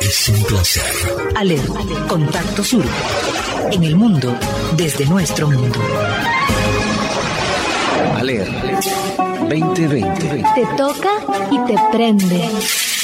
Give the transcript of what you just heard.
Es un placer. Aler, Contacto Sur. En el mundo, desde nuestro mundo. Aler 2020. Te toca y te prende.